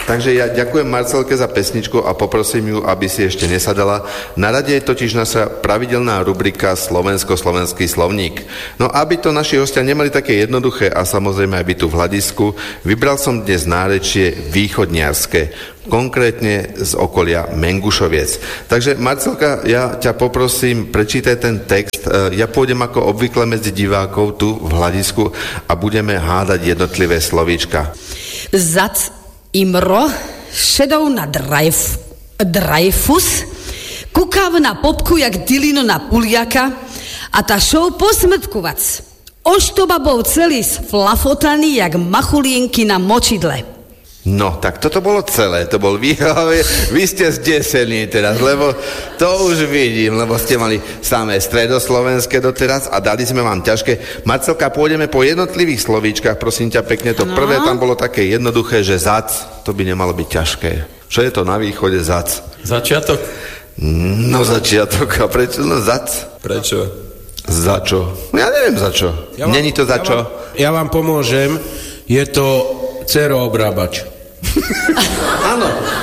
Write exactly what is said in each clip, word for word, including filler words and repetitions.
Takže ja ďakujem Marcelke za pesničku a poprosím ju, aby si ešte nesadala. Na rade je totiž naša pravidelná rubrika Slovensko-slovenský slovník. No aby to naši hostia nemali také jednoduché a samozrejme aj by tu v hľadisku, vybral som dnes nárečie východniarske, konkrétne z okolia Mengušoviec. Takže Marcelka, ja ťa poprosím, prečítaj ten text. Ja pôjdem ako obvykle medzi divákov tu v hľadisku a budeme hádať jednotlivé slovíčka. Zac Imro, šedou na drajf, drajfus, kukáv na popku jak dilino na puliaka a tá šou posmrtkovac. Oštoba bol celý sflafotaný jak machulienky na močidle. No, tak toto bolo celé, to bol výhľad. Vy ste zdesení teraz, lebo to už vidím, lebo ste mali samé stredoslovenské doteraz a dali sme vám ťažké. Marcelka, pôjdeme po jednotlivých slovíčkach, prosím ťa pekne. To no. Prvé tam bolo také jednoduché, že zac, to by nemalo byť ťažké. Čo je to na východe zac? Začiatok? No začiatok, a prečo? No zac. Prečo? Za čo? Ja neviem za čo. Ja vám, Není to za ja čo? Vám, ja vám pomôžem, je to dceroobrábač. Áno.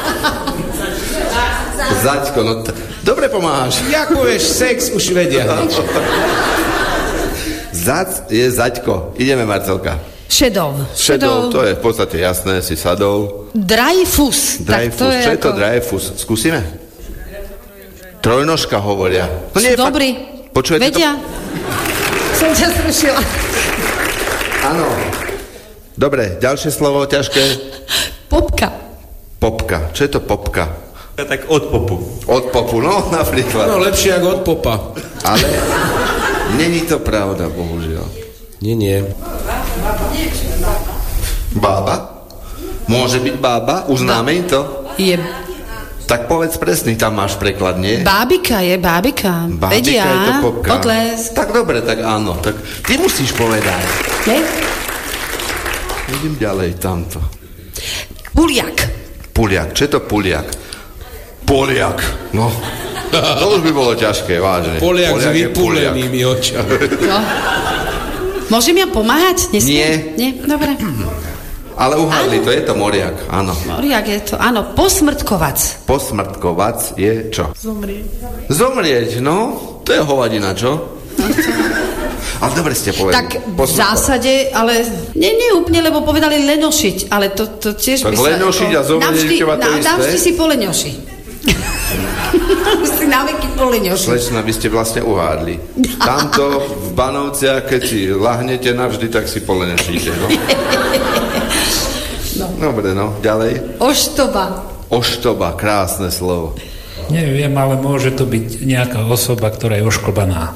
Zaďko, no t- dobre pomáhaš. Jak povieš sex, už vedia. Zac je zaďko. Ideme, Marcelka. Šedov. Šedov, to je v podstate jasné, si sadol. Drajfus. Drajfus, to je čo ako... je to drajfus? Skúsime? Trojnožka hovoria. No nie, dobrý. Počujete vedia? To? Som ťa zrušila. Áno. Dobre, ďalšie slovo ťažké. Popka. Popka. Čo je to popka? Tak od popu. Od popu, no napríklad. No lepšie ako od popa. Ale není to pravda, bohužiaľ. Nie, nie. Bába? Môže byť bába? Uznáme im to? Je. Tak povedz presný, tam máš preklad, nie? Bábika je, bábika. Bábika vedia. Je to popka. Potlesk. Tak dobre, tak áno. Tak ty musíš povedať. Nie? Idem ďalej tamto. Puliak. Puliak. Čo je to puliak? Poliak. No. To už by bolo ťažké, vážne. Poliak, poliak s vypulenými očami. No. Môžem ja pomáhať? Nesmiem? Nie. Nie? Dobre. Ale uhádli, to je to moriak, áno. Moriak je to, áno. Posmrtkovac. Posmrtkovac je čo? Zomrieť. Zomrieť, no. To je hovadina, čo? No to... Ale dobre ste povedali. Tak v zásade, ale nie, nie úplne, lebo povedali lenošiť, ale to, to tiež tak by sa... lenošiť a zomrieť je teba to isté? Navždy si po lenoši. si naveky po lenoši. Slečna, vy ste vlastne uhádli. Tamto v Banovciach, keď si lahnete navždy, tak si po lenošíte, no. no. Dobre, no, ďalej. Oštoba. Oštoba, krásne slovo. Neviem, ale môže to byť nejaká osoba, ktorá je ošklbaná.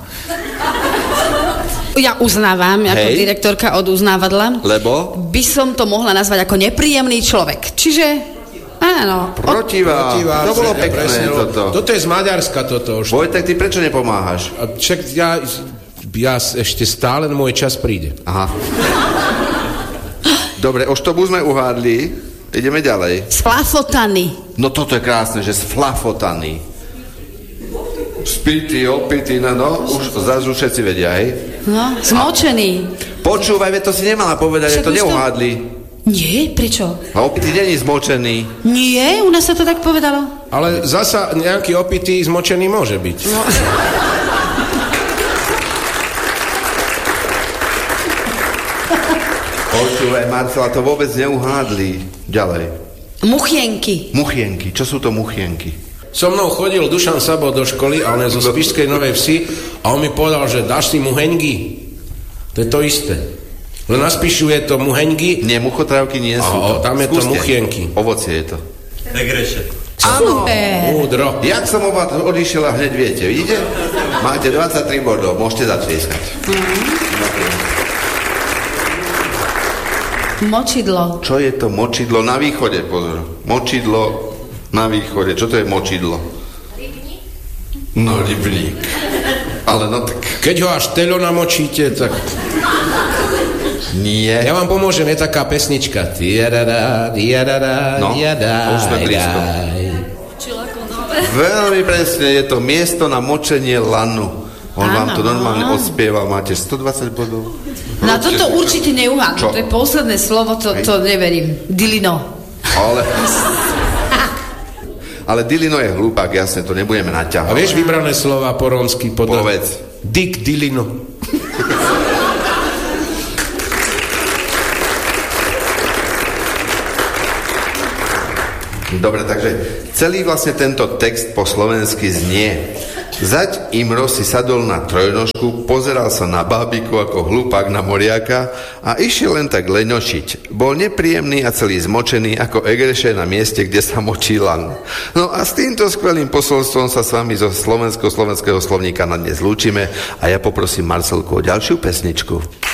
Ja uznávam, ako Hej. direktorka od uznávadla. Lebo? By som to mohla nazvať ako nepríjemný človek. Čiže, áno. Protivá. Protivá. To bolo pekné presne, toto. Toto je z Maďarska, toto. Vojtek, ty prečo nepomáhaš? Však ja, ja ešte stále môj čas príde. Aha. Dobre, oštobu sme uhádli. Ideme ďalej. Sflafotaný. No toto je krásne, že sflafotaný. Spitý, opitý, no, no už zase už všetci vedia, hej? No, zmočený. Počúvaj, to si nemala povedať, že to neuhádli. Nie, prečo? A opitý není zmočený. Nie, u nás sa to tak povedalo. Ale zasa nejaký opitý zmočený môže byť. No. Počúvaj, Marcela, to vôbec neuhádli. Ďalej. Muchienky. Muchienky, čo sú to muchienky? So mnou chodil Dušan Sabo do školy a on je zo Spišskej Novej Vsi a on mi povedal, že dáš si muhengy. To je to isté. Len na Spišu je to muhengy. Nie, muchotrávky nie sú to. Tam je Skúste. To muchienky. Ovocie je to. Tegreše. Áno. Múdro. Jak som oba odišiel a hneď viete, vidíte? Máte dvadsaťtri bodov, môžete zatlieskať. Močidlo. Čo je to močidlo na východe? Pozor. Močidlo na východe. Čo to je močidlo? Rybník? No, rybník. Ale no tak... Keď ho až telo namočíte, tak... Nie. Ja vám pomôžem, je taká pesnička. Tiadada, tiadada, no, tiadada, už sme blízko. Veľmi presne, je to miesto na močenie lanu. On áno, vám to normálne áno. odspieval. Máte stodvadsať bodov. Na toto určite neuhádnu. To je posledné slovo, to, to neverím. Dilino. Ale... Ale Dilino je hlupák, jasne, to nebudeme naťahovať. A vieš vybrané slova po rómsky? Podľa... Povedz. Dick Dilino. Dobre, takže celý vlastne tento text po slovensky znie: Zať Imro si sadol na trojnožku, pozeral sa na bábiku ako hlupák na moriaka a išiel len tak leňošiť. Bol nepríjemný a celý zmočený ako egreše na mieste, kde sa močí lan. No a s týmto skvelým posolstvom sa s vami zo slovensko-slovenského slovníka na dnes lúčime a ja poprosím Marcelku o ďalšiu pesničku.